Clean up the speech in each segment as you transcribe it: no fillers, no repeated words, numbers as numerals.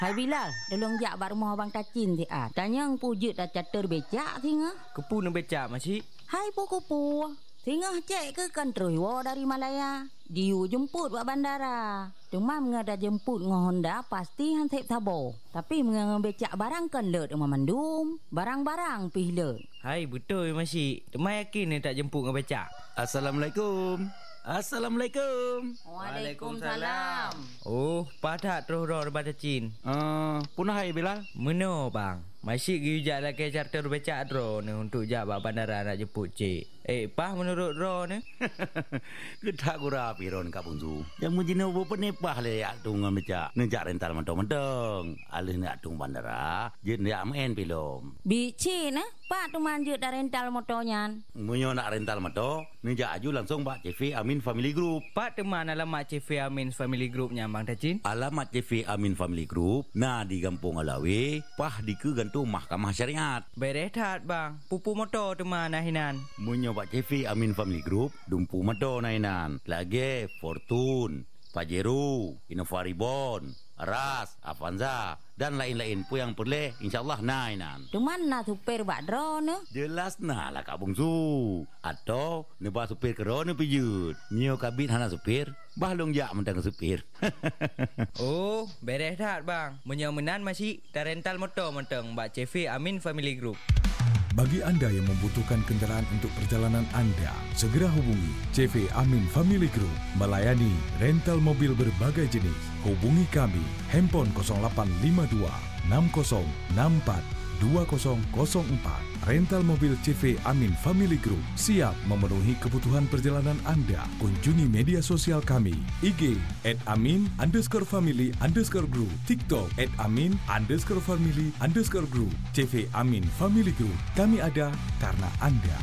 Hai Bilal, tolong jak bak rumah abang Tacin ti ah. Tanya ang pujut dah catur becak singa. Kepu nak becak masih. Hai puku-pu. Singa cek ke kan terus dari Malaya. Diu jemput buat bandara. Cuma mengada jemput ngah Honda pasti hansip sabo. Tapi becak barang kan let rumah mandum. Barang-barang pih let. Hai betul masih. Temai yakin ni tak jemput ngah becak. Assalamualaikum. Assalamualaikum. Waalaikumsalam. Oh, padat terus roh daripada Cin. Punah hai Bilal. Meno bang. Masih gijak lagi charter becak drone ni untuk jak bak bandara nak jemput cik. Pah menurut drone ni. Kedak gura piron Kak Bunzu. Yang mujina opo penepah le yak tung becak. Nejak rental mentong-mentong. Alih nak tung bandara, je nak main pilom. Bici nah, Pak tu manjut dah rental motornya. Munyo nak rental motor, nejak aju langsung Pak CV Amin Family Group. Pak teman alamat CV Amin Family Group nya bang Tacin. Alamat CV Amin Family Group nah di Kampung Alawi, pah di ke gantung Mahkamah Syariat. Berehat bang. Pupu motor teman nahinan. Munyo Pak CV Amin Family Group, dumpu motor nahinan. Lagi Fortune, Pajero, Innova Reborn, Ras, Avanza dan lain-lain pun yang boleh insyaAllah nainan. Cuman nak supir bak drone. Jelas nah lah Kak Bungsu. Atau nebah supir kerana pijut. Nyo kabit hana supir, bahlong jak mentang supir. Oh, beres dah bang. Menyemenan masih dah rental motor mentang Mbak CV Amin Family Group. Bagi anda yang membutuhkan kenderaan untuk perjalanan anda, segera hubungi CV Amin Family Group melayani rental mobil berbagai jenis. Hubungi kami, handphone 0852 6064 2004. Rental mobil CV Amin Family Group siap memenuhi kebutuhan perjalanan anda. Kunjungi media sosial kami, IG @amin_family_group, TikTok @amin_family_group. CV Amin Family Group, kami ada karena anda.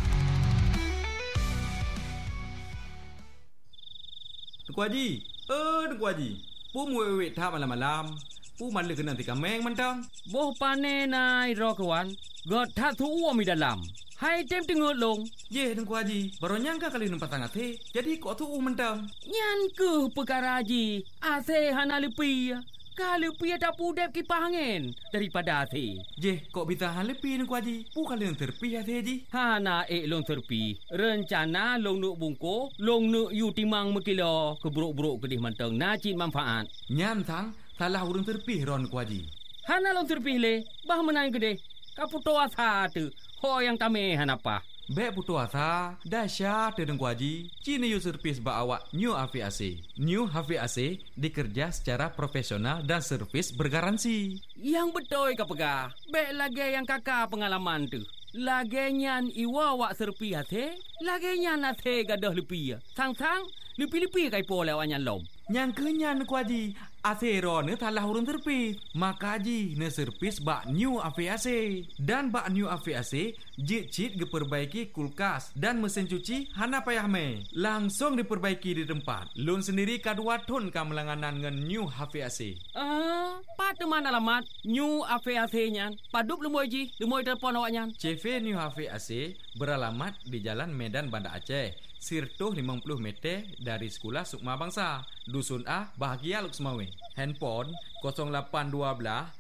Tuku Haji, Tuku Haji, pu muwek tak malam-malam. Pu malah kena tika meng mentang. Boh pane nai ro kawan. God tak tu uam di dalam. Hai tem tengok long. Ye Tuku Haji, baru nyangka kali nampak tangan te. Jadi kok tu mentang. Nyan ke perkara haji. Ase hana lepi. Kalau pi tak pudep kipas angin daripada ase. Je, kok bisa hal lepi Tuku Haji? Pu kali yang terpi hati Haji. Hana long terpi. Rencana long nuk bungko, long nuk yu timang mekilo keburuk-buruk kedih mantang najin manfaat. Nyan tang, salah urang terpi ron Tuku Haji. Hana long terpi le, bah menang kedih. Kaputo asa tu, ho yang tame hanapa. Bek putu asa, dahsyat Tuku Haji. Cini yu servis ba awak New HVAC. New HVAC dikerja secara profesional dan servis bergaransi. Yang betul ka pegah. Bek lagi yang kakak pengalaman tu. Lagi nyan iwa wak serpi hati. Lagi nyan hati gadah lepi. Sang-sang, lepi-lepi kai po lewanyan lom. Yang kenyan Tuku Haji. Asero ne talah urun terpis. Maka Haji ne servis bak New HVAC. Dan bak New HVAC jit-jit diperbaiki kulkas dan mesin cuci hana payah me. Langsung diperbaiki di tempat. Loan sendiri kadua ton kamelanganan dengan New HVAC. Pada mana alamat New HVAC nyan? Padup lemoi Haji, lemoi telefon awak nyan. CV New HVAC beralamat di Jalan Medan Banda Aceh. Sirtuh 50 meter dari Sekolah Sukma Bangsa, Dusun A, Bahagia Luksmawe. Handphone 0812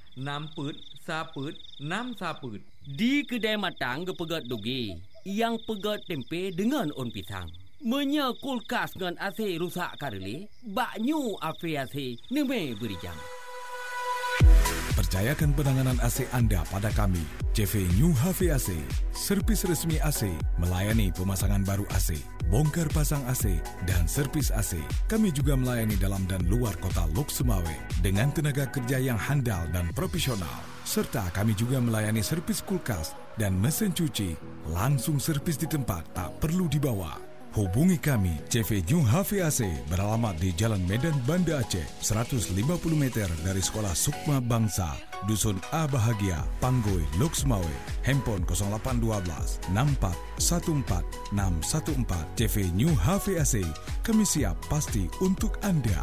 6 Di kedai matang ke pegat dugi, yang pegat tempe dengan on pisang. Menya kulkas dengan AC rusak kareli, bak New HVAC neme berijang. Percayakan penanganan AC anda pada kami. CV New HVAC, servis resmi AC, melayani pemasangan baru AC, bongkar pasang AC dan servis AC. Kami juga melayani dalam dan luar kota Lok Sumawe dengan tenaga kerja yang handal dan profesional. Serta kami juga melayani servis kulkas dan mesin cuci. Langsung servis di tempat, tak perlu dibawa. Hubungi kami, CV New HVAC beralamat di Jalan Medan Banda Aceh, 150 meter dari Sekolah Sukma Bangsa, Dusun A Bahagia, Panggoi, Lok Sumawe. Handphone 0812 64 14 614. CV New HVAC, kami siap pasti untuk anda.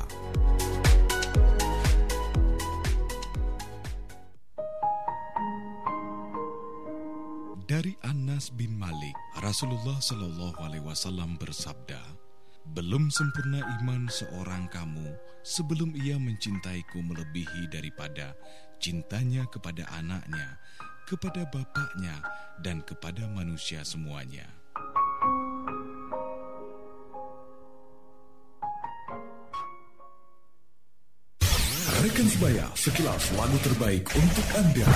Dari Anas bin Malik, Rasulullah Shallallahu Alaihi Wasallam bersabda, belum sempurna iman seorang kamu sebelum ia mencintaiku melebihi daripada cintanya kepada anaknya, kepada bapaknya, dan kepada manusia semuanya. Rekan sebaya, sekilas lagu terbaik untuk Anda.